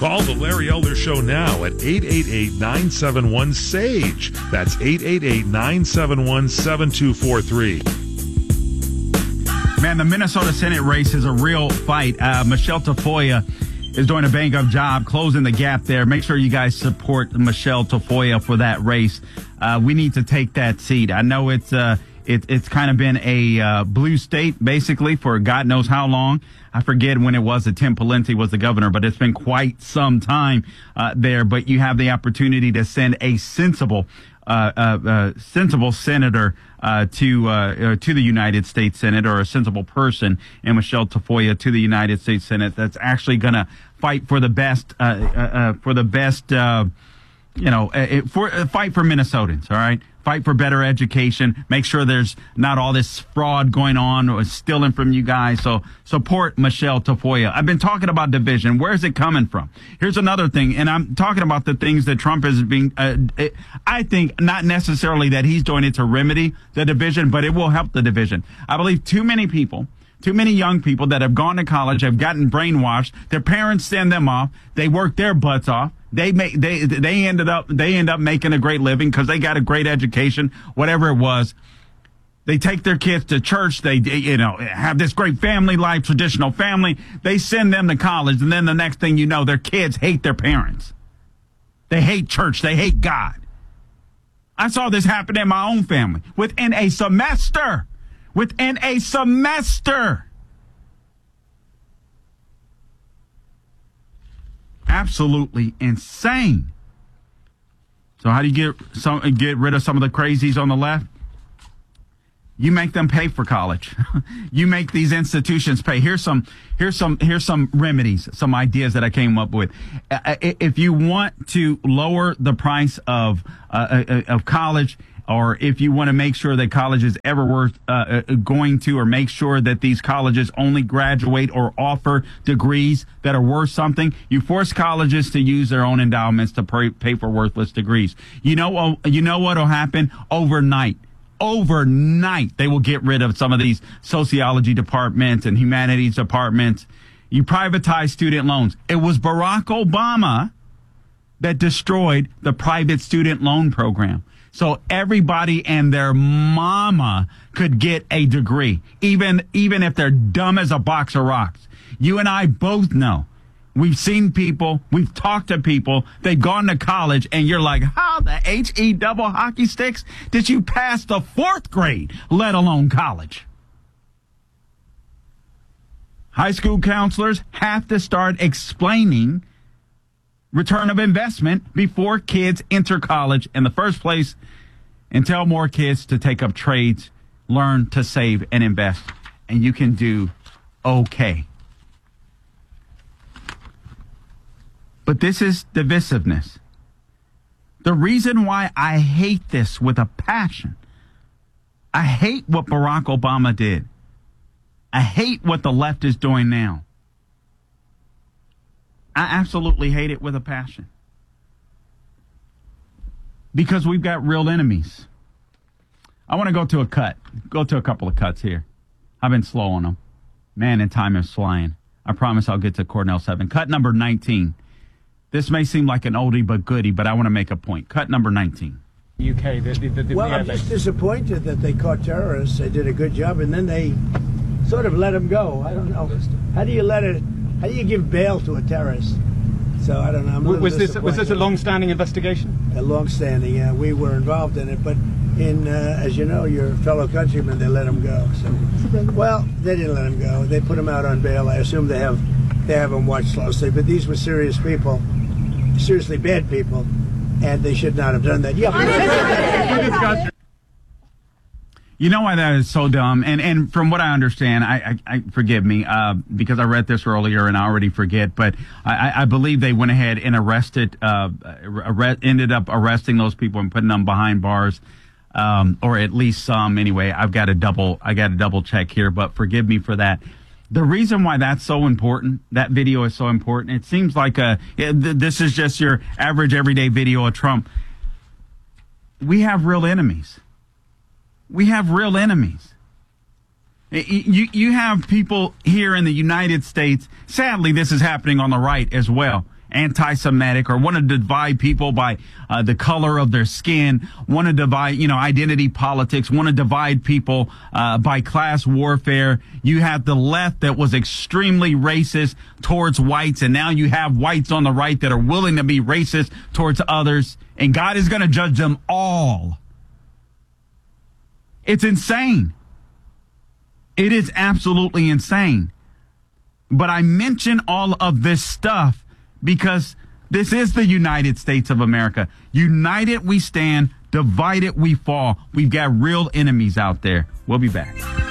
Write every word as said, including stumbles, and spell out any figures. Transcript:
Call the Larry Elder Show now at eight eight eight, nine seven one, S A G E. That's eight eight eight, nine seven one, seven two four three. Man, the Minnesota Senate race is a real fight. Uh, Michelle Tafoya is doing a bang-up job closing the gap there. Make sure you guys support Michelle Tafoya for that race. Uh, we need to take that seat. I know it's uh, it, it's kind of been a uh, blue state, basically, for God knows how long. I forget when it was that Tim Pawlenty was the governor, but it's been quite some time uh, there. But you have the opportunity to send a sensible Uh, uh, uh, sensible senator uh, to uh, uh, to the United States Senate, or a sensible person in Michelle Tafoya to the United States Senate that's actually going to fight for the best, uh, uh, uh, for the best, uh, you know, uh, for uh, fight for Minnesotans. All right, fight for better education. Make sure there's not all this fraud going on or stealing from you guys. So support Michelle Tafoya. I've been talking about division. Where's it coming from? Here's another thing, and I'm talking about the things that Trump is being. Uh, it, I think not necessarily that he's doing it to remedy the division, but it will help the division. I believe too many people. Too many young people that have gone to college have gotten brainwashed. Their parents send them off. They work their butts off. They make they they ended up they end up making a great living because they got a great education, whatever it was. They take their kids to church. They you know have this great family life, traditional family. They send them to college, and then the next thing you know, their kids hate their parents. They hate church. They hate God. I saw this happen in my own family within a semester. Within a semester. Absolutely insane. So how do you get some get rid of some of the crazies on the left? You make them pay for college. You make these institutions pay. Here's some here's some here's some remedies, some ideas that I came up with. Uh, if you want to lower the price of uh, of college, or if you want to make sure that college is ever worth uh, going to, or make sure that these colleges only graduate or offer degrees that are worth something, you force colleges to use their own endowments to pay, pay for worthless degrees. You know, you know what will happen overnight. Overnight, they will get rid of some of these sociology departments and humanities departments. You privatize student loans. It was Barack Obama that destroyed the private student loan program. So everybody and their mama could get a degree, even even if they're dumb as a box of rocks. You and I both know. We've seen people, we've talked to people, they've gone to college, and you're like, how the H-E double hockey sticks did you pass the fourth grade, let alone college? High school counselors have to start explaining return of investment before kids enter college in the first place, and tell more kids to take up trades, learn to save and invest, and you can do okay. But this is divisiveness. The reason why I hate this with a passion, I hate what Barack Obama did. I hate what the left is doing now. I absolutely hate it with a passion. Because we've got real enemies. I want to go to a cut. Go to a couple of cuts here. I've been slow on them. Man, and time is flying. I promise I'll get to Cornell seven. Cut number nineteen. This may seem like an oldie but goodie, but I want to make a point. Cut number nineteen. U K. The, the, the, well, yeah, I'm just disappointed that they caught terrorists. They did a good job, and then they sort of let them go. I don't know. How do you let it? How do you give bail to a terrorist? So I don't know. I'm a was this was this a long-standing investigation? A long-standing. Yeah, we were involved in it, but in uh, as you know, your fellow countrymen, they let them go. So, well, they didn't let them go. They put them out on bail. I assume they have they have them watched closely. But these were serious people, seriously bad people, and they should not have done that. Yeah. You know why that is so dumb? And and from what I understand, I, I, I forgive me, uh, because I read this earlier and I already forget, but I, I believe they went ahead and arrested, uh, arrest, ended up arresting those people and putting them behind bars, um, or at least some anyway. I've got to double, I got to double check here, but forgive me for that. The reason why that's so important, that video is so important, it seems like a, this is just your average everyday video of Trump. We have real enemies. We have real enemies. You, you have people here in the United States. Sadly, this is happening on the right as well. anti-Semitic or want to divide people by uh, the color of their skin, want to divide, you know, identity politics, want to divide people uh, by class warfare. You have the left that was extremely racist towards whites, and now you have whites on the right that are willing to be racist towards others, and God is going to judge them all. It's insane. It is absolutely insane. But I mention all of this stuff because this is the United States of America. United we stand, divided we fall. We've got real enemies out there. We'll be back.